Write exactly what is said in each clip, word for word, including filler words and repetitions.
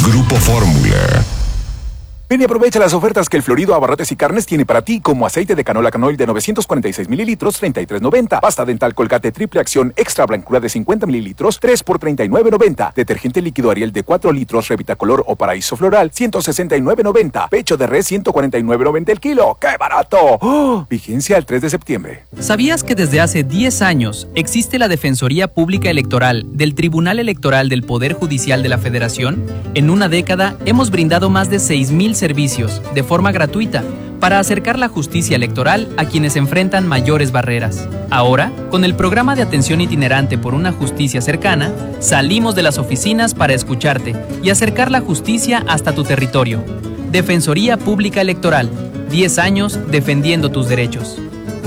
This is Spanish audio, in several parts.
Grupo Fórmula. Ven y aprovecha las ofertas que el Florido Abarrotes y Carnes tiene para ti, como aceite de canola canoil de novecientos cuarenta y seis mililitros, treinta y tres noventa. Pasta dental Colgate triple acción extra blancura de cincuenta mililitros, tres por treinta y nueve noventa. Detergente líquido Ariel de cuatro litros, Revitacolor o Paraíso Floral, ciento sesenta y nueve noventa. Pecho de res, ciento cuarenta y nueve noventa el kilo. ¡Qué barato! ¡Oh! Vigencia el tres de septiembre. ¿Sabías que desde hace diez años existe la Defensoría Pública Electoral del Tribunal Electoral del Poder Judicial de la Federación? En una década hemos brindado más de seis mil servicios de forma gratuita para acercar la justicia electoral a quienes enfrentan mayores barreras. Ahora, con el programa de atención itinerante por una justicia cercana, salimos de las oficinas para escucharte y acercar la justicia hasta tu territorio. Defensoría Pública Electoral, diez años defendiendo tus derechos.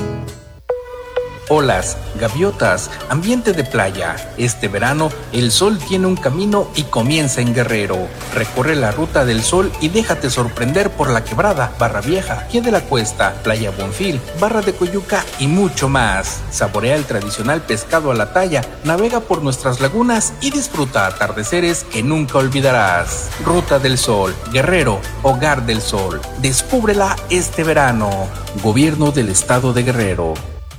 Olas, gaviotas, ambiente de playa. Este verano, el sol tiene un camino y comienza en Guerrero. Recorre la ruta del sol y déjate sorprender por La Quebrada, Barra Vieja, Pie de la Cuesta, Playa Bonfil, Barra de Coyuca y mucho más. Saborea el tradicional pescado a la talla, navega por nuestras lagunas y disfruta atardeceres que nunca olvidarás. Ruta del Sol, Guerrero, Hogar del Sol. Descúbrela este verano. Gobierno del Estado de Guerrero.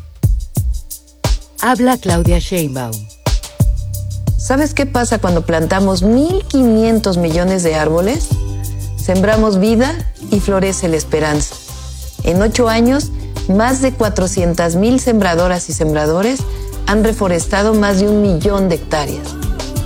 Habla Claudia Sheinbaum. ¿Sabes qué pasa cuando plantamos mil quinientos millones de árboles? Sembramos vida y florece la esperanza. En ocho años, más de cuatrocientas mil sembradoras y sembradores han reforestado más de un millón de hectáreas.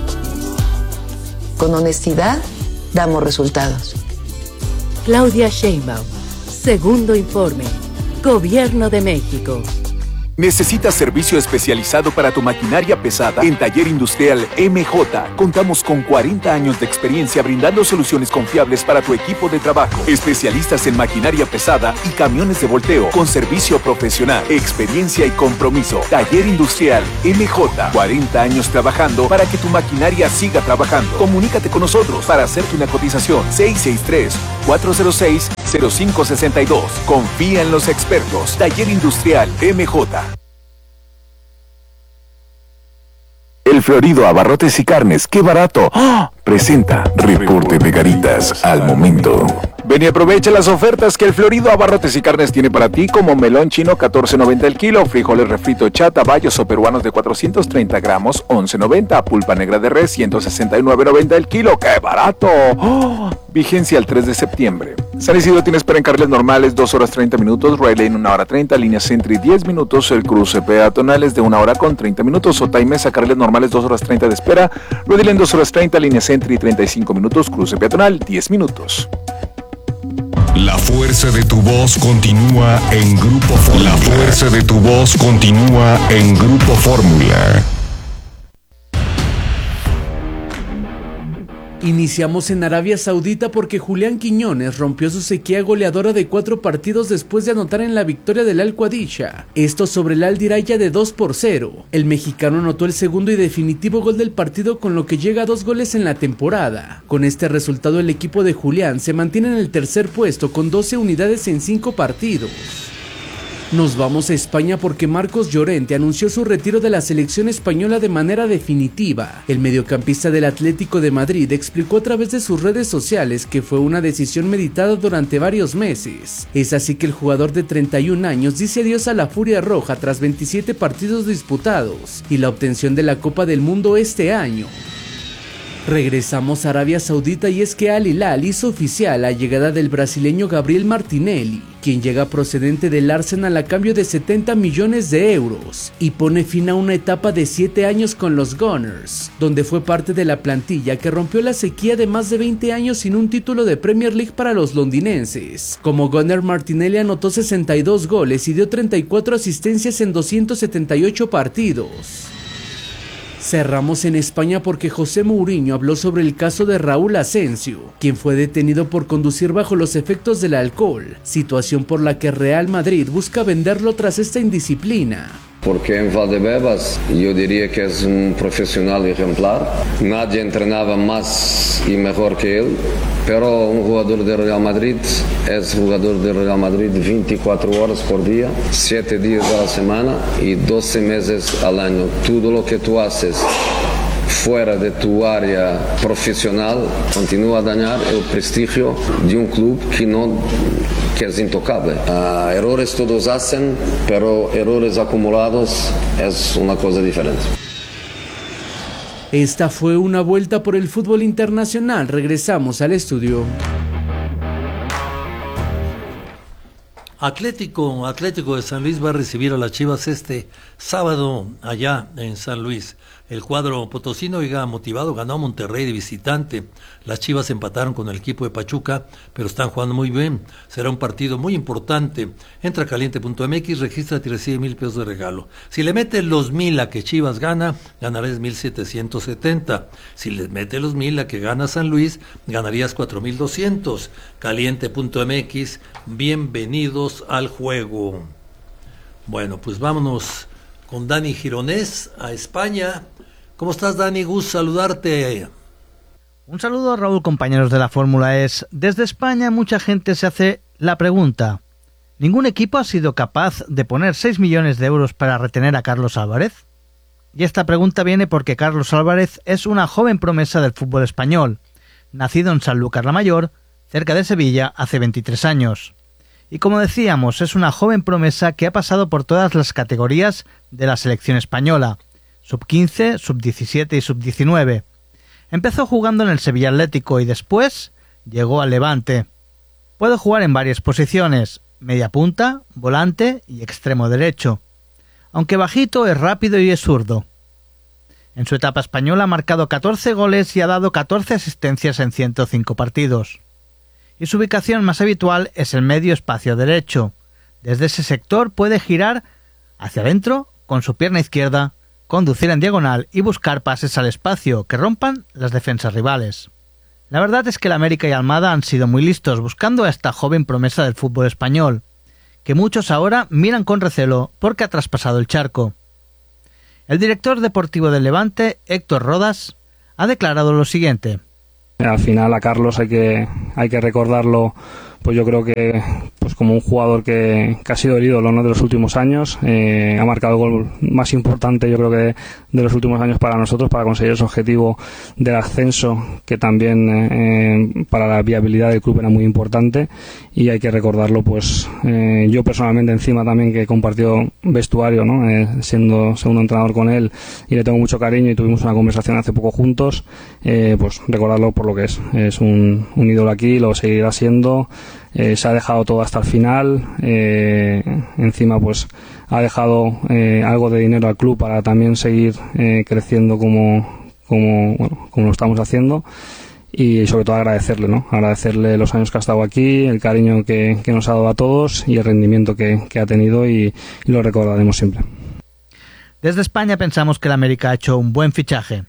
Con honestidad, damos resultados. Claudia Sheinbaum. Segundo informe. Gobierno de México. ¿Necesitas servicio especializado para tu maquinaria pesada? En Taller Industrial M J contamos con cuarenta años de experiencia brindando soluciones confiables para tu equipo de trabajo. Especialistas en maquinaria pesada y camiones de volteo con servicio profesional, experiencia y compromiso. Taller Industrial M J, cuarenta años trabajando para que tu maquinaria siga trabajando. Comunícate con nosotros para hacerte una cotización. seis seis tres, cuatro cero seis, cero cinco seis dos. Confía en los expertos. Taller Industrial M J. El Florido Abarrotes y Carnes, ¡qué barato! ¡Oh! Presenta reporte de Garitas al momento. Ven y aprovecha las ofertas que el Florido Abarrotes y Carnes tiene para ti, como melón chino catorce noventa el kilo, frijoles refrito chata, bayos o peruanos de cuatrocientos treinta gramos, once noventa, pulpa negra de res, ciento sesenta y nueve noventa el kilo, ¡qué barato! ¡Oh! Vigencia el tres de septiembre. San Isidro tiene espera en carriles normales dos horas treinta minutos, Rail Lane una hora treinta, línea Sentry diez minutos, el cruce peatonales de una hora con treinta minutos, Otay Mesa carriles normales dos horas treinta de espera, Ready Lane dos horas treinta, línea Sentry treinta y cinco minutos, cruce peatonal diez minutos. La fuerza de tu voz continúa en Grupo Fórmula. La fuerza de tu voz continúa en Grupo Fórmula. Iniciamos en Arabia Saudita porque Julián Quiñones rompió su sequía goleadora de cuatro partidos después de anotar en la victoria del Al Qadisha, esto sobre el Al Diraya de dos por cero. El mexicano anotó el segundo y definitivo gol del partido, con lo que llega a dos goles en la temporada. Con este resultado, el equipo de Julián se mantiene en el tercer puesto con doce unidades en cinco partidos. Nos vamos a España porque Marcos Llorente anunció su retiro de la selección española de manera definitiva. El mediocampista del Atlético de Madrid explicó a través de sus redes sociales que fue una decisión meditada durante varios meses. Es así que el jugador de treinta y un años dice adiós a la Furia Roja tras veintisiete partidos disputados y la obtención de la Copa del Mundo este año. Regresamos a Arabia Saudita y es que Al Hilal hizo oficial la llegada del brasileño Gabriel Martinelli, quien llega procedente del Arsenal a cambio de setenta millones de euros y pone fin a una etapa de siete años con los Gunners, donde fue parte de la plantilla que rompió la sequía de más de veinte años sin un título de Premier League para los londinenses. Como Gunner, Martinelli anotó sesenta y dos goles y dio treinta y cuatro asistencias en doscientos setenta y ocho partidos. Cerramos en España porque José Mourinho habló sobre el caso de Raúl Asensio, quien fue detenido por conducir bajo los efectos del alcohol, situación por la que Real Madrid busca venderlo tras esta indisciplina. Porque en Valdebebas yo diría que es un profesional ejemplar, nadie entrenaba más y mejor que él, pero un jugador de Real Madrid es jugador de Real Madrid veinticuatro horas por día, siete días a la semana y doce meses al año. Todo lo que tú haces fuera de tu área profesional, continúa a dañar el prestigio de un club que no que es intocable. Uh, errores todos hacen, pero errores acumulados es una cosa diferente. Esta fue una vuelta por el fútbol internacional. Regresamos al estudio. Atlético, Atlético de San Luis va a recibir a las Chivas este sábado allá en San Luis. El cuadro potosino, oiga, motivado, ganó a Monterrey de visitante. Las Chivas empataron con el equipo de Pachuca, pero están jugando muy bien. Será un partido muy importante. Entra a caliente punto m x, regístrate y recibe mil pesos de regalo. Si le metes los mil a que Chivas gana, ganarás mil setecientos setenta. Si le metes los mil a que gana San Luis, ganarías cuatro mil doscientos. caliente punto m x, bienvenidos al juego. Bueno, pues vámonos con Dani Gironés a España. ¿Cómo estás, Dani? Gusto saludarte. Un saludo, Raúl, compañeros de la Fórmula E. Desde España mucha gente se hace la pregunta: ¿ningún equipo ha sido capaz de poner seis millones de euros para retener a Carlos Álvarez? Y esta pregunta viene porque Carlos Álvarez es una joven promesa del fútbol español, nacido en Sanlúcar la Mayor, cerca de Sevilla, hace veintitrés años. Y como decíamos, es una joven promesa que ha pasado por todas las categorías de la selección española, sub quince, sub diecisiete y sub diecinueve. Empezó jugando en el Sevilla Atlético y después llegó al Levante. Puede jugar en varias posiciones: media punta, volante y extremo derecho. Aunque bajito, es rápido y es zurdo. En su etapa española ha marcado catorce goles y ha dado catorce asistencias en ciento cinco partidos. Y su ubicación más habitual es el medio espacio derecho. Desde ese sector puede girar hacia adentro con su pierna izquierda, conducir en diagonal y buscar pases al espacio que rompan las defensas rivales. La verdad es que el América y Almada han sido muy listos buscando a esta joven promesa del fútbol español, que muchos ahora miran con recelo porque ha traspasado el charco. El director deportivo del Levante, Héctor Rodas, ha declarado lo siguiente: al final a Carlos hay que hay que recordarlo, pues yo creo que pues como un jugador que, que ha sido el ídolo, ¿no?, de los últimos años. Eh, ha marcado el gol más importante, yo creo que de los últimos años para nosotros, para conseguir ese objetivo del ascenso, que también eh, para la viabilidad del club era muy importante, y hay que recordarlo. Pues eh, yo personalmente encima también, que compartió vestuario, ¿no?, eh, siendo segundo entrenador con él, y le tengo mucho cariño y tuvimos una conversación hace poco juntos, eh, pues recordarlo por lo que es. Es un, un ídolo aquí, lo seguirá siendo. Eh, se ha dejado todo hasta el final, eh, encima pues ha dejado eh, algo de dinero al club para también seguir eh, creciendo como, como, bueno, como lo estamos haciendo, y sobre todo agradecerle, ¿no? Agradecerle los años que ha estado aquí, el cariño que, que nos ha dado a todos y el rendimiento que, que ha tenido, y, y lo recordaremos siempre. Desde España pensamos que el América ha hecho un buen fichaje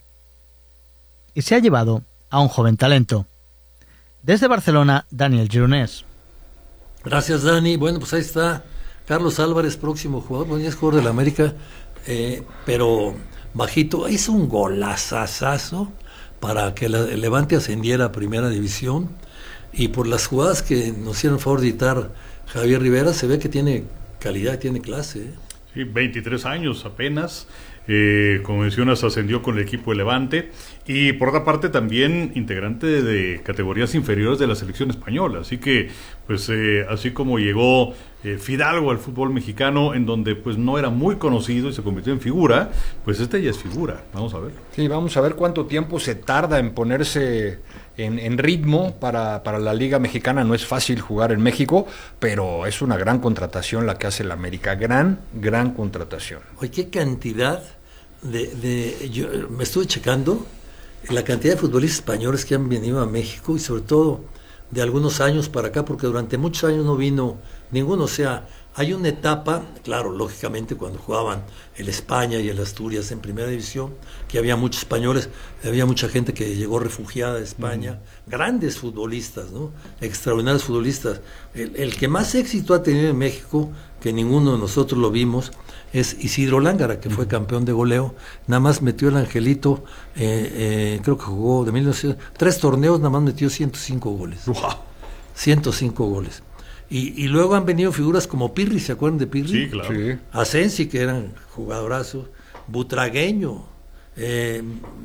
y se ha llevado a un joven talento. Desde Barcelona, Daniel Gironés. Gracias, Dani. Bueno, pues ahí está Carlos Álvarez, próximo jugador. Bueno, ya es jugador del América, eh, pero bajito. Hizo un golazazazo para que el Levante ascendiera a Primera División, y por las jugadas que nos hicieron favor de editar Javier Rivera, se ve que tiene calidad, tiene clase, ¿eh? Sí, veintitrés años apenas. Eh, como mencionas, ascendió con el equipo de Levante, y por otra parte también integrante de, de categorías inferiores de la selección española. Así que, pues, eh, así como llegó eh, Fidalgo al fútbol mexicano, en donde pues no era muy conocido y se convirtió en figura, pues este ya es figura. Vamos a ver. Sí, vamos a ver cuánto tiempo se tarda en ponerse en, en ritmo para, para la Liga Mexicana. No es fácil jugar en México, pero es una gran contratación la que hace el América. Gran, gran contratación. Oye, qué cantidad de, de yo me estuve checando la cantidad de futbolistas españoles que han venido a México, y sobre todo de algunos años para acá, porque durante muchos años no vino ninguno. O sea, hay una etapa, claro, lógicamente cuando jugaban el España y el Asturias en Primera División, que había muchos españoles, había mucha gente que llegó refugiada de España, mm. grandes futbolistas, ¿no? Extraordinarios futbolistas. El, el que más éxito ha tenido en México, que ninguno de nosotros lo vimos, es Isidro Lángara, que fue campeón de goleo. Nada más metió el Angelito, eh, eh, creo que jugó de mil novecientos, tres torneos, nada más metió ciento cinco goles. Wow. ciento cinco goles. Y, y luego han venido figuras como Pirri, ¿se acuerdan de Pirri? Sí, claro. Sí. Asensi, que eran jugadorazos, Butragueño, Eh,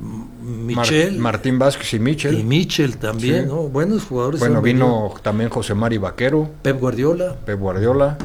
Michel. Mar- Martín Vázquez y Michel. Y Michel también, sí. ¿no? Buenos jugadores. Bueno, vino venido. También José Mari Vaquero. Pep Guardiola. Pep Guardiola.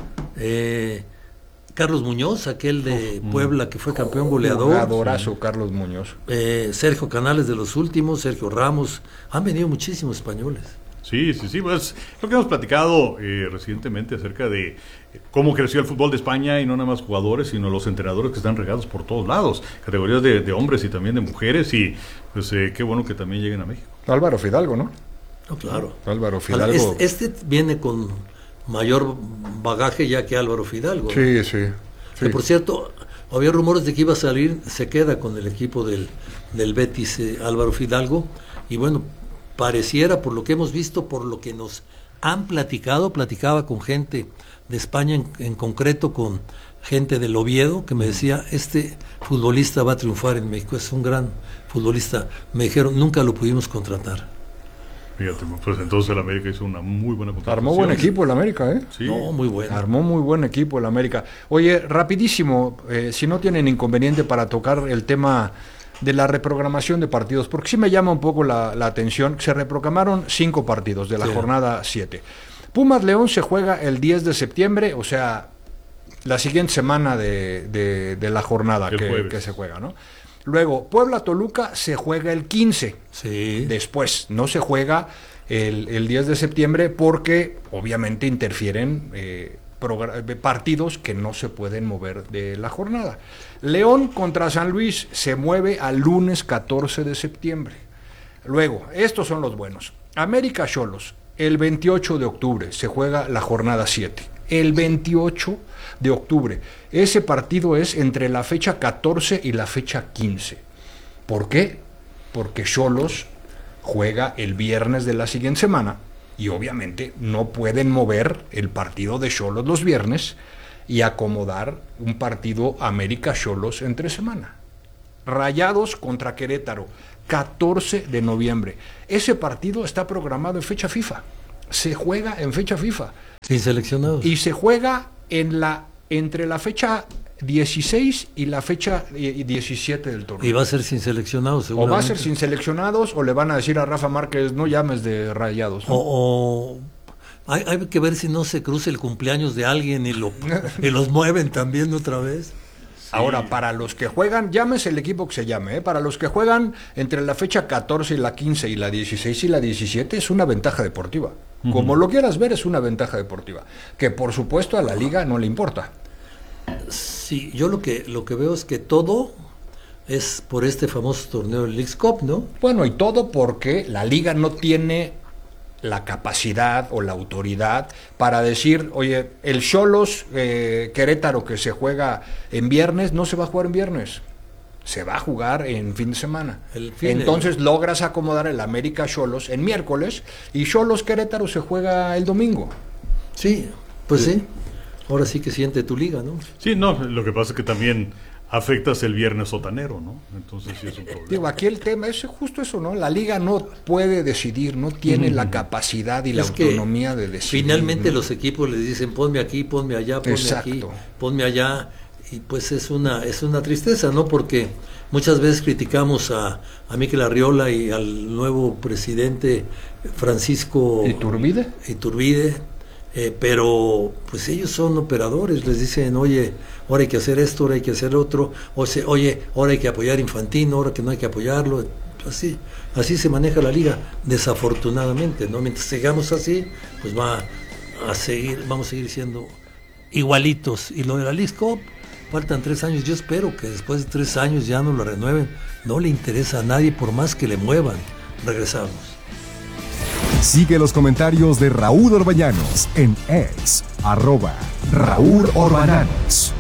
Eh, Carlos Muñoz, aquel de Puebla que fue campeón goleador. Jugadorazo, sí. Carlos Muñoz. Eh, Sergio Canales de los últimos, Sergio Ramos. Han venido muchísimos españoles. Sí, sí, sí, pues lo que hemos platicado eh, recientemente acerca de cómo creció el fútbol de España y no nada más jugadores, sino los entrenadores que están regados por todos lados, categorías de, de hombres y también de mujeres, y pues eh, qué bueno que también lleguen a México. Álvaro Fidalgo, ¿no? No, claro. Álvaro Fidalgo. Este, este viene con mayor bagaje ya que Álvaro Fidalgo. Sí, sí. sí. Que por cierto, había rumores de que iba a salir, se queda con el equipo del, del Betis eh, Álvaro Fidalgo, y bueno, pareciera, por lo que hemos visto, por lo que nos han platicado, platicaba con gente de España, en, en concreto con gente del Oviedo, que me decía, este futbolista va a triunfar en México, es un gran futbolista. Me dijeron, nunca lo pudimos contratar. Fíjate, pues entonces el América hizo una muy buena contratación. Armó buen equipo el América, ¿eh? Sí. No, muy bueno. Armó muy buen equipo el América. Oye, rapidísimo, eh, si no tienen inconveniente para tocar el tema de la reprogramación de partidos, porque sí me llama un poco la, la atención. Se reprogramaron cinco partidos de la sí. jornada siete. Pumas León se juega el diez de septiembre, o sea, la siguiente semana de, de, de la jornada que, que se juega, ¿no? Luego, Puebla Toluca se juega el quince. Sí. Después, no se juega el, el diez de septiembre porque obviamente interfieren eh, partidos que no se pueden mover de la jornada. León contra San Luis se mueve al lunes catorce de septiembre. Luego, estos son los buenos. América Xolos, el veintiocho de octubre se juega la jornada siete. El veintiocho de octubre. Ese partido es entre la fecha catorce y la fecha quince. ¿Por qué? Porque Xolos juega el viernes de la siguiente semana y obviamente no pueden mover el partido de Xolos los viernes y acomodar un partido América Xolos entre semana. Rayados contra Querétaro, catorce de noviembre. Ese partido está programado en fecha FIFA. Se juega en fecha FIFA. Sin seleccionados. Y se juega en la entre la fecha dieciséis y la fecha diecisiete del torneo. Y va a ser sin seleccionados, O seguramente. va a ser sin seleccionados, o le van a decir a Rafa Márquez, no llames de Rayados, ¿no? O, o hay, hay que ver si no se cruza el cumpleaños de alguien y, lo, y los mueven también otra vez. Sí. Ahora, para los que juegan, llámese el equipo que se llame, ¿eh? Para los que juegan entre la fecha catorce y la quince y la dieciséis y la diecisiete es una ventaja deportiva. Uh-huh. Como lo quieras ver, es una ventaja deportiva, que por supuesto a la liga no le importa. Sí, yo lo que lo que veo es que todo es por este famoso torneo del Leagues Cup, ¿no? Bueno, y todo porque la liga no tiene la capacidad o la autoridad para decir, oye, el Xolos eh, Querétaro que se juega en viernes, no se va a jugar en viernes, se va a jugar en fin de semana. El fin Entonces de... logras acomodar el América Xolos en miércoles y Xolos Querétaro se juega el domingo. Sí, pues sí. sí. Ahora sí que siente tu liga, ¿no? Sí, no, lo que pasa es que también afectas el viernes sotanero, ¿no? Entonces sí es un problema. Digo, aquí el tema es justo eso, ¿no? La liga no puede decidir, no tiene mm. la capacidad y es la autonomía de decidir. Finalmente ¿no? los equipos les dicen, ponme aquí, ponme allá, ponme Exacto. aquí, ponme allá, y pues es una es una tristeza, ¿no? Porque muchas veces criticamos a, a Mikel Arriola y al nuevo presidente Francisco Iturbide, Iturbide Eh, pero pues ellos son operadores, les dicen, oye, ahora hay que hacer esto, ahora hay que hacer otro, o sea, oye, ahora hay que apoyar Infantino, ahora que no hay que apoyarlo, así, así se maneja la liga, desafortunadamente, ¿no? Mientras sigamos así, pues va a seguir, vamos a seguir siendo igualitos. Y lo de la Leagues Cup, faltan tres años, yo espero que después de tres años ya no lo renueven, no le interesa a nadie por más que le muevan. Regresamos. Sigue los comentarios de Raúl Orbañanos en ex, arroba Raúl Orbañanos.